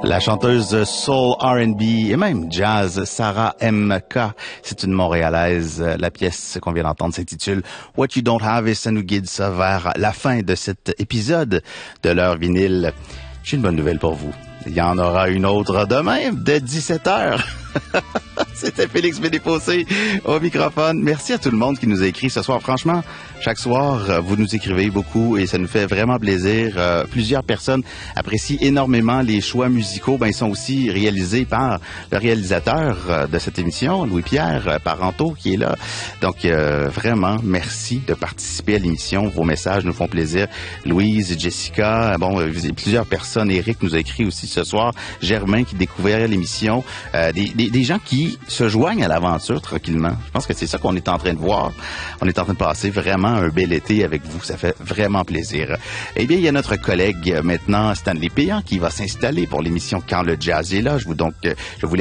La chanteuse soul, R&B et même jazz, Sarah M.K. C'est une Montréalaise. La pièce qu'on vient d'entendre s'intitule What You Don't Have et ça nous guide ça vers la fin de cet épisode de l'heure vinyle. J'ai une bonne nouvelle pour vous. Il y en aura une autre demain dès 17h. C'était Félix Bédéfossé au microphone. Merci à tout le monde qui nous a écrit ce soir. Franchement, chaque soir, vous nous écrivez beaucoup et ça nous fait vraiment plaisir. Plusieurs personnes apprécient énormément les choix musicaux. Ils sont aussi réalisés par le réalisateur de cette émission, Louis-Pierre Parenteau, qui est là. Donc, vraiment, merci de participer à l'émission. Vos messages nous font plaisir. Louise, Jessica, plusieurs personnes. Eric nous a écrit aussi ce soir. Germain qui découvrait l'émission. Des gens qui se joignent à l'aventure tranquillement. Je pense que c'est ça qu'on est en train de voir. On est en train de passer vraiment un bel été avec vous. Ça fait vraiment plaisir. Eh bien, il y a notre collègue maintenant, Stanley Péan, qui va s'installer pour l'émission Quand le jazz est là. Je vous